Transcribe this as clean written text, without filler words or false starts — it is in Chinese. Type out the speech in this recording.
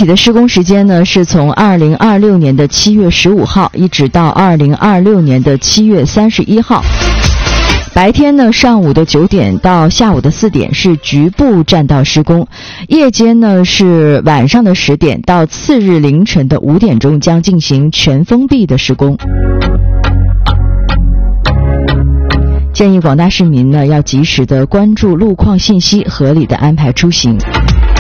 体的施工时间呢，是从2026年的7月15号一直到2026年的7月31号。白天呢，上午的9点到下午的4点是局部占道施工，夜间呢是晚上的10点到次日凌晨的5点钟将进行全封闭的施工。建议广大市民呢要及时的关注路况信息，合理的安排出行。